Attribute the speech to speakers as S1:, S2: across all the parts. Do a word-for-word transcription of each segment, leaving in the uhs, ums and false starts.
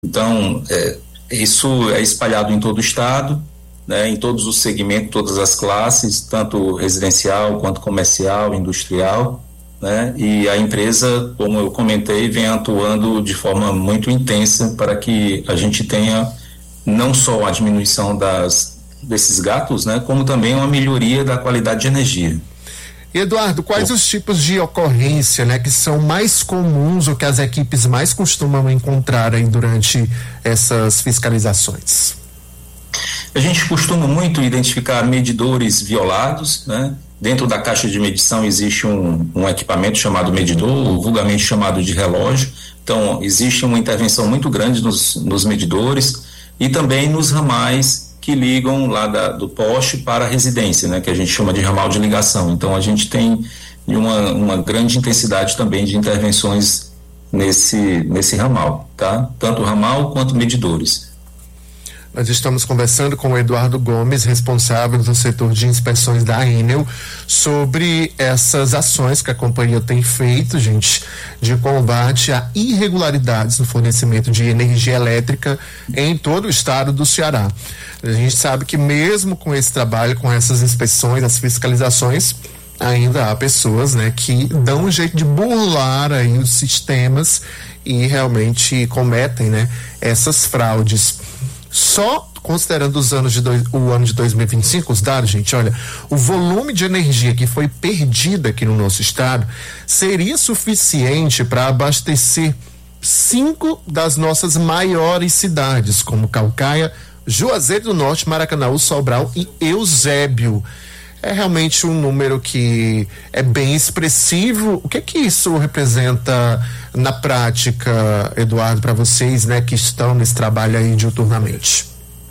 S1: Então, é, isso é espalhado em todo o estado, né, em todos os segmentos, todas as classes, tanto residencial quanto comercial, industrial, né, e a empresa, como eu comentei, vem atuando de forma muito intensa para que a gente tenha não só a diminuição das, desses gastos, né, como também uma melhoria da qualidade de energia.
S2: Eduardo, quais os tipos de ocorrência, né, que são mais comuns ou que as equipes mais costumam encontrar aí durante essas fiscalizações?
S1: A gente costuma muito identificar medidores violados, né? Dentro da caixa de medição existe um, um equipamento chamado medidor, vulgarmente chamado de relógio. Então, existe uma intervenção muito grande nos, nos medidores e também nos ramais que ligam lá da, do poste para a residência, né, que a gente chama de ramal de ligação. Então, a gente tem uma, uma grande intensidade também de intervenções nesse, nesse ramal, tá? Tanto ramal quanto medidores.
S2: Nós estamos conversando com o Eduardo Gomes, responsável do setor de inspeções da Enel, sobre essas ações que a companhia tem feito, gente, de combate a irregularidades no fornecimento de energia elétrica em todo o estado do Ceará. A gente sabe que mesmo com esse trabalho, com essas inspeções, as fiscalizações, ainda há pessoas, né, que dão um jeito de burlar aí os sistemas e realmente cometem, né, essas fraudes. Só considerando os anos de dois, o ano de dois mil e vinte e cinco, os dados, gente, olha, o volume de energia que foi perdido aqui no nosso estado seria suficiente para abastecer cinco das nossas maiores cidades, como Caucaia, Juazeiro do Norte, Maracanaú, Sobral e Eusébio. É realmente um número que é bem expressivo. O que é que isso representa na prática, Eduardo, para vocês, né, que estão nesse trabalho aí diuturnamente?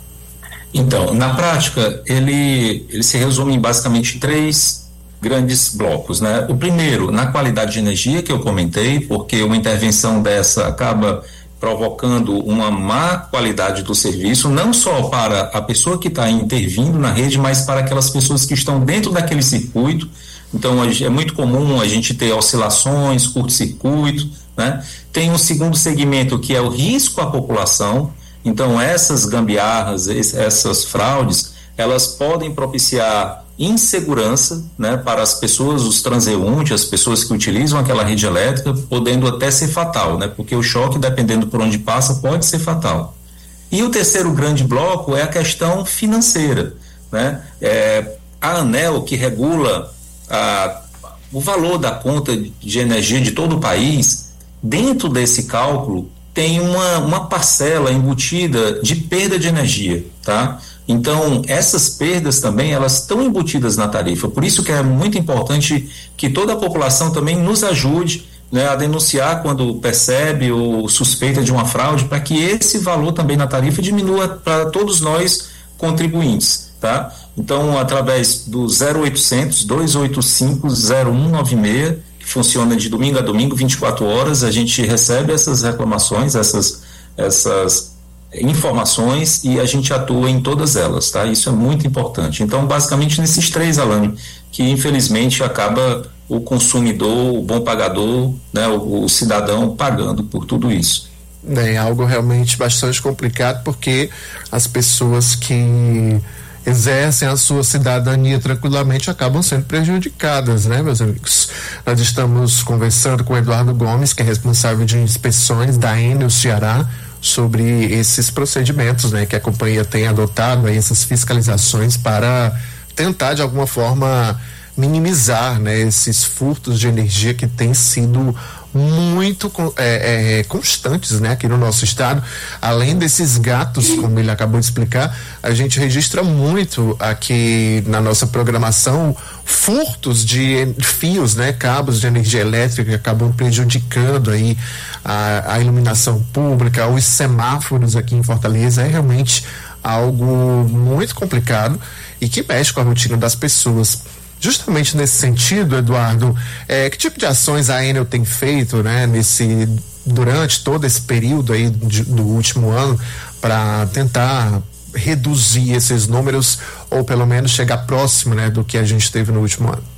S1: Então, na prática, ele, ele se resume em basicamente três grandes blocos, né? O primeiro, na qualidade de energia, que eu comentei, porque uma intervenção dessa acaba provocando uma má qualidade do serviço, não só para a pessoa que está intervindo na rede, mas para aquelas pessoas que estão dentro daquele circuito. Então, é muito comum a gente ter oscilações, curto-circuito, né? Tem um segundo segmento que é o risco à população. Então, essas gambiarras, essas fraudes, elas podem propiciar insegurança, né, para as pessoas, os transeuntes, as pessoas que utilizam aquela rede elétrica, podendo até ser fatal, né, porque o choque, dependendo por onde passa, pode ser fatal. E o terceiro grande bloco é a questão financeira, né? É, a ANEEL, que regula a, o valor da conta de energia de todo o país, dentro desse cálculo tem uma, uma parcela embutida de perda de energia, tá? Então, essas perdas também, elas estão embutidas na tarifa, por isso que é muito importante que toda a população também nos ajude, né, a denunciar quando percebe ou suspeita de uma fraude, para que esse valor também na tarifa diminua para todos nós contribuintes, tá? Então, através do zero oitocentos, dois oito cinco, zero um nove seis, que funciona de domingo a domingo, vinte e quatro horas, a gente recebe essas reclamações, essas, essas informações e a gente atua em todas elas, tá? Isso é muito importante. Então, basicamente, nesses três, Alane, que infelizmente acaba o consumidor, o bom pagador, né, o, o cidadão pagando por tudo isso.
S2: É algo realmente bastante complicado, porque as pessoas que exercem a sua cidadania tranquilamente acabam sendo prejudicadas, né, meus amigos? Nós estamos conversando com o Eduardo Gomes, que é responsável de inspeções da Enel Ceará, sobre esses procedimentos, né, que a companhia tem adotado, aí, essas fiscalizações para tentar de alguma forma minimizar, né, esses furtos de energia que têm sido muito é, é, constantes, né, aqui no nosso estado. Além desses gatos, como ele acabou de explicar, a gente registra muito aqui na nossa programação furtos de fios, né, cabos de energia elétrica que acabam prejudicando aí a, a iluminação pública, os semáforos aqui em Fortaleza. É realmente algo muito complicado e que mexe com a rotina das pessoas. Justamente nesse sentido, Eduardo, é, que tipo de ações a Enel tem feito, né, nesse, durante todo esse período aí de, do último ano, para tentar reduzir esses números ou pelo menos chegar próximo, né, do que a gente teve no último ano?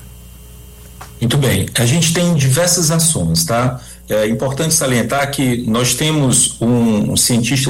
S1: Muito bem, a gente tem diversas ações, tá? É importante salientar que nós temos um, um cientista